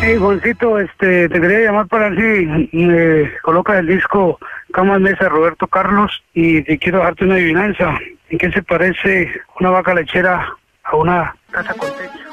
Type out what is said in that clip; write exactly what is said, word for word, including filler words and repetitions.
Hey, Juancito, este, te quería llamar para ver si me colocas el disco Camas Mesa de Roberto Carlos y te quiero dejarte una adivinanza. ¿En qué se parece una vaca lechera a una casa con techo?